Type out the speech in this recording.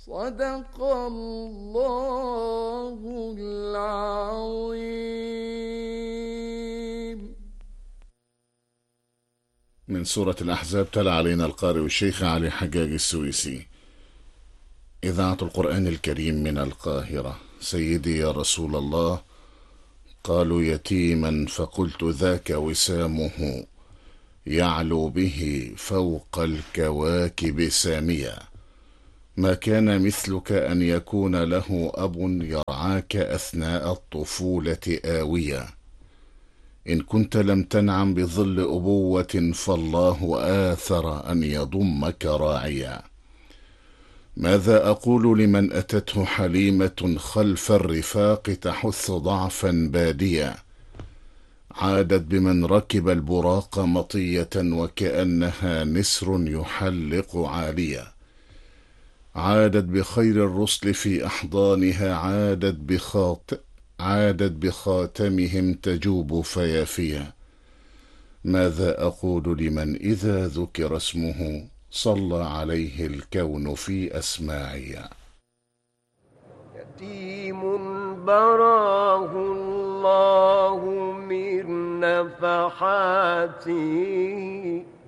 صدق الله العظيم. من سورة الأحزاب تلا علينا القارئ الشيخ علي حجاج السويسي. إذاعة القرآن الكريم من القاهرة. سيدي يا رسول الله، قالوا يتيما فقلت ذاك وسامه، يعلو به فوق الكواكب ساميا. ما كان مثلك أن يكون له أب يرعاك أثناء الطفولة آوية. إن كنت لم تنعم بظل أبوة فالله آثر أن يضمك راعيا. ماذا أقول لمن أتته حليمة خلف الرفاق تحث ضعفا باديا، عادت بمن ركب البراق مطية وكأنها نسر يحلق عاليا. عادت بخير الرسل في أحضانها، عادت بخاتمهم تجوب فيافيا. ماذا أقول لمن إذا ذكر اسمه صلى عليه الكون في أسماعي. يتيم براه الله من نفحاته